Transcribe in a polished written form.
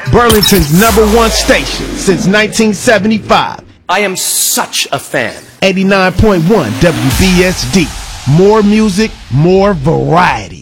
Burlington's #1 station since 1975. I am such a fan. 89.1 WBSD. More music, more variety.